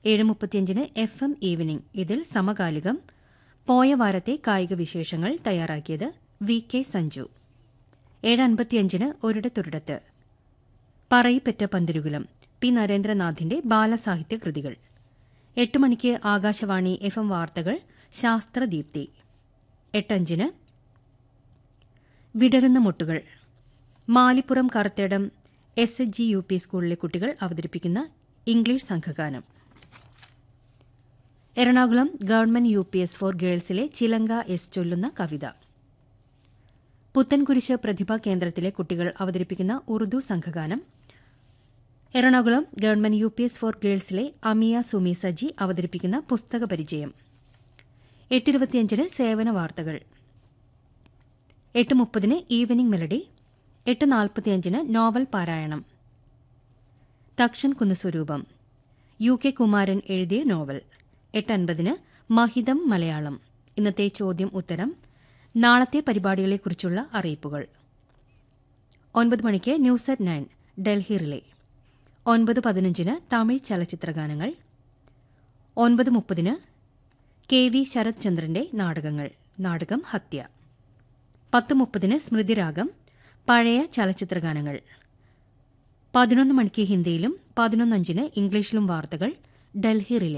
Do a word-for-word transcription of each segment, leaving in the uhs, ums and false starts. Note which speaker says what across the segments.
Speaker 1: ഏഴ് മുപ്പത്തിയഞ്ചിന് F M evening. ഇതിൽ സമകാലികം പോയ വാരത്തെ കായിക വിശേഷങ്ങൾ തയ്യാറാക്കിയത് വി കെ സഞ്ജു. ഏഴ് അൻപത്തിയഞ്ചിന് ഒരിടത്തൊരിടത്ത് പറയിപ്പറ്റ പന്തിരുകുലം പി നരേന്ദ്രനാഥിന്റെ ബാലസാഹിത്യ കൃതികൾ. എട്ട് മണിക്ക് ആകാശവാണി എഫ് എം വാർത്തകൾ ശാസ്ത്രദീപ്തി. എട്ടഞ്ചിന് വിടരുന്ന മുട്ടുകൾ Malipuram Karuthedam S H G U P സ്കൂളിലെ കുട്ടികൾ അവതരിപ്പിക്കുന്ന English സംഘഗാനം. Ernakulam government U P S four ഗേൾസിലെ ചിലങ്ക എസ് ചൊല്ലുന്ന കവിത. പുത്തൻകുരിശ് പ്രതിഭാ കേന്ദ്രത്തിലെ കുട്ടികൾ അവതരിപ്പിക്കുന്ന Urdu സംഘഗാനം. Ernakulam government U P S four ഗേൾസിലെ Amiya Sumi Saji അവതരിപ്പിക്കുന്ന പുസ്തക പരിചയം. എട്ടിരുപത്തിയഞ്ചിന് സേവന വാർത്തകൾ. എട്ട് മുപ്പതിന് ഈവനിംഗ് മെലഡി. എട്ട് നാൽപ്പത്തിയഞ്ചിന് നോവൽ പാരായണം. തക്ഷൻ കുന്നസ്വരൂപം യു കെ കുമാരൻ എഴുതിയ നോവൽ. എട്ട് അൻപതിന് മഹിതം മലയാളം. ഇന്നത്തെ ചോദ്യം ഉത്തരം, നാളത്തെ പരിപാടികളെക്കുറിച്ചുള്ള അറിയിപ്പുകൾ. ഒൻപത് മണിക്ക് news at nine Delhi relay. ഒൻപത് പതിനഞ്ചിന് തമിഴ് ചലച്ചിത്രഗാനങ്ങൾ. ഒൻപത് മുപ്പതിന് കെ വി ശരത് ചന്ദ്രന്റെ നാടകങ്ങൾ. നാടകം ഹത്യ. പത്ത് മുപ്പതിന് സ്മൃതിരാഗം പഴയ ചലച്ചിത്രഗാനങ്ങൾ. പതിനൊന്ന് മണിക്ക് ഹിന്ദിയിലും പതിനൊന്നഞ്ചിന് ഇംഗ്ലീഷിലും വാർത്തകൾ ഡൽഹി റിലേ.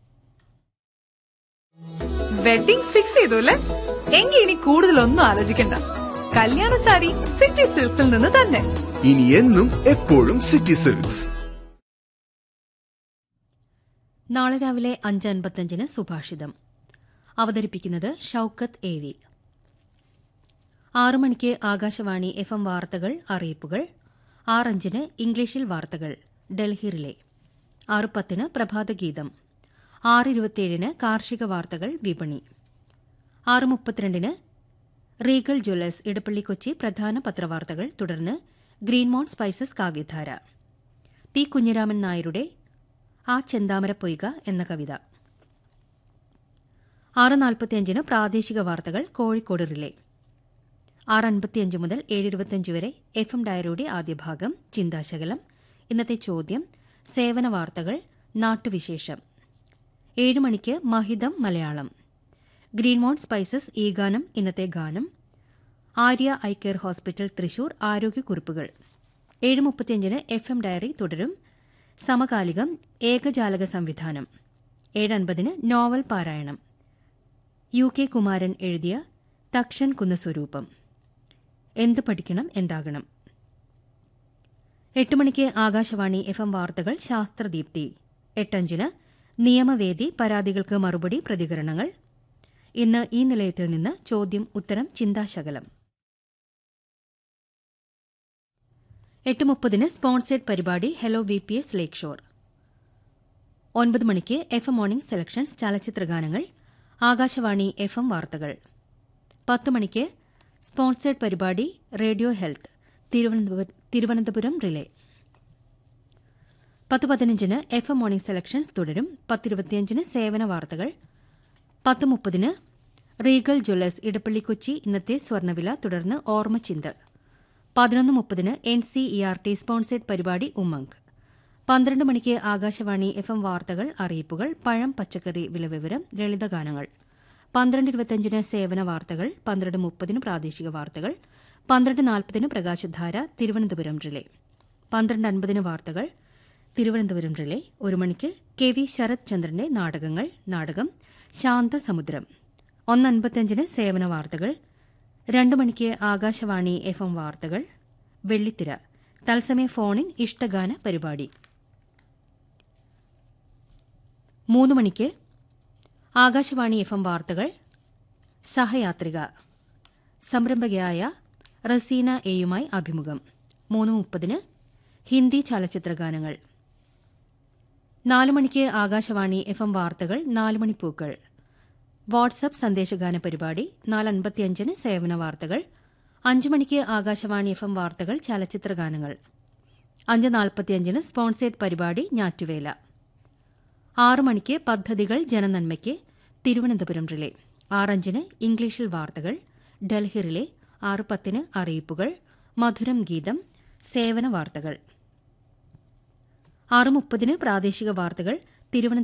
Speaker 2: വെഡിംഗ് ഫിക്സ് ചെയ്തു അല്ലേ? എങ്കിൽ ഇനി കൂടുതലൊന്നും ആലോചിക്കണ്ട. കല്യാണ സാരി സിറ്റി സിൽക്സിൽ നിന്ന് തന്നെ.
Speaker 3: ഇനി എന്നും എപ്പോഴും സിറ്റി സിൽക്സ്.
Speaker 1: നാളെ രാവിലെ അഞ്ച് അൻപത്തഞ്ചിന് സുഭാഷിതം. അവതരിപ്പിക്കുന്നത് ഷൌക്കത്ത് എ വി. ആറു മണിക്ക് ആകാശവാണി എഫ് എം വാർത്തകൾ അറിയിപ്പുകൾ. ആറഞ്ചിന് ഇംഗ്ലീഷിൽ വാർത്തകൾ ഡൽഹി റിലേ. ആറ് പത്തിന് പ്രഭാതഗീതം. ആറ് ഇരുപത്തിയേഴിന് കാർഷിക വാർത്തകൾ വിപണി. ആറ് മുപ്പത്തിരണ്ടിന് റീഗൽ ജ്വല്ലേഴ്സ് ഇടപ്പള്ളി കൊച്ചി പ്രധാന പത്രവാർത്തകൾ. തുടർന്ന് ഗ്രീൻമോൺ സ്പൈസസ് കാവ്യധാര. പി കുഞ്ഞിരാമൻ നായരുടെ ആ ചെന്താമര പൊയ്ക എന്ന കവിത. ആറ് നാൽപ്പത്തിയഞ്ചിന് പ്രാദേശിക വാർത്തകൾ കോഴിക്കോട് റിലേ. ആറ് അൻപത്തിയഞ്ച് മുതൽ ഏഴ് ഇരുപത്തിയഞ്ച് വരെ എഫ് എം ഡയറിയുടെ ആദ്യ ഭാഗം ചിന്താശകലം. ഇന്നത്തെ ചോദ്യം, സേവന വാർത്തകൾ, നാട്ടുവിശേഷം. ഏഴ് മണിക്ക് മഹിതം മലയാളം. ഗ്രീൻമോൺ സ്പൈസസ് ഈ ഗാനം ഇന്നത്തെ ഗാനം. Arya eye care hospital Thrissur ആരോഗ്യക്കുറിപ്പുകൾ. ഏഴ് മുപ്പത്തിയഞ്ചിന് എഫ് എം ഡയറി തുടരും. സമകാലികം ഏകജാലക സംവിധാനം. ഏഴ് അൻപതിന് നോവൽ പാരായണം. യു കെ കുമാരൻ എഴുതിയ തക്ഷൻ കുന്നസ്വരൂപം. എന്ത് പഠിക്കണം എന്താകണം. എട്ട് മണിക്ക് ആകാശവാണി എഫ് എം വാർത്തകൾ ശാസ്ത്രദീപ്തി. എട്ടഞ്ചിന് നിയമവേദി പരാതികൾക്ക് മറുപടി പ്രതികരണങ്ങൾ. ഇന്ന് ഈ നിലയത്തിൽ നിന്ന് ചോദ്യം ഉത്തരം ചിന്താശകലം. എട്ട് മുപ്പതിന് സ്പോൺസേഡ് പരിപാടി ഹെലോ വി പി എസ് ലേക്ക് ഷോർ. ഒൻപത് മണിക്ക് എഫ് എം മോർണിംഗ് സെലക്ഷൻസ് ചലച്ചിത്രഗാനങ്ങൾ. ആകാശവാണി എഫ് എം വാർത്തകൾ. പത്ത് മണിക്ക് സ്പോൺസേഡ് പരിപാടി റേഡിയോ ഹെൽത്ത് തിരുവനന്തപുരം റിലേ. പത്ത് പതിനഞ്ചിന് എഫ് എം മോർണിംഗ് സെലക്ഷൻസ് തുടരും. പത്തിരുപത്തിയഞ്ചിന് സേവന വാർത്തകൾ. പത്ത് മുപ്പതിന് റീഗൽ ജ്വല്ലേഴ്സ് ഇടപ്പള്ളി കൊച്ചി ഇന്നത്തെ സ്വർണ്ണവില. തുടർന്ന് ഓർമ്മച്ചിന്ത്. പതിനൊന്ന് മുപ്പതിന് N C E R T sponsored പരിപാടി ഉമ്മങ്ക്. പന്ത്രണ്ട് മണിക്ക് ആകാശവാണി എഫ് എം വാർത്തകൾ അറിയിപ്പുകൾ. പഴം പച്ചക്കറി വിലവിവരം ലളിതഗാനങ്ങൾ. പന്ത്രണ്ട് ഇരുപത്തിയഞ്ചിന് സേവന വാർത്തകൾ. പന്ത്രണ്ട് മുപ്പതിന് പ്രാദേശിക വാർത്തകൾ. പന്ത്രണ്ട് നാൽപ്പതിന് പ്രകാശധാര തിരുവനന്തപുരം റിലേ. പന്ത്രണ്ട് അൻപതിന് വാർത്തകൾ തിരുവനന്തപുരം റിലേ. ഒരു മണിക്ക് കെ വി ശരത് ചന്ദ്രന്റെ നാടകങ്ങൾ. നാടകം ശാന്തസമുദ്രം. ഒന്ന് അൻപത്തിയഞ്ചിന് സേവന വാർത്തകൾ. രണ്ട് മണിക്ക് ആകാശവാണി എഫ് എം വാർത്തകൾ വെള്ളിത്തിര തത്സമയ ഫോണിൻ ഇഷ്ടഗാന പരിപാടി. മൂന്ന് മണിക്ക് ആകാശവാണി എഫ് എം വാർത്തകൾ സഹയാത്രിക സംരംഭകയായ റസീന എയുമായി അഭിമുഖം. മൂന്ന് മുപ്പതിന് ഹിന്ദി ചലച്ചിത്രഗാനങ്ങൾ. നാല് മണിക്ക് ആകാശവാണി എഫ് എം വാർത്തകൾ നാലുമണിപ്പൂക്കൾ വാട്സ്ആപ്പ് സന്ദേശഗാന പരിപാടി. നാല് അൻപത്തിയഞ്ചിന് സേവന വാർത്തകൾ. അഞ്ച് മണിക്ക് ആകാശവാണി എഫ് എം വാർത്തകൾ ചലച്ചിത്രഗാനങ്ങൾ. അഞ്ച് നാൽപ്പത്തിയഞ്ചിന് സ്പോൺസേഡ് പരിപാടി ഞാറ്റുവേല. ആറ് മണിക്ക് പദ്ധതികൾ ജനനന്മയ്ക്ക് തിരുവനന്തപുരം റിലേ. ആറഞ്ചിന് ഇംഗ്ലീഷിൽ വാർത്തകൾ ഡൽഹി റിലേ. ആറ് പത്തിന് അറിയിപ്പുകൾ മധുരം ഗീതം സേവന വാർത്തകൾ. ആറ് മുപ്പതിന് പ്രാദേശിക വാർത്തകൾ തിരുവനന്തപുരം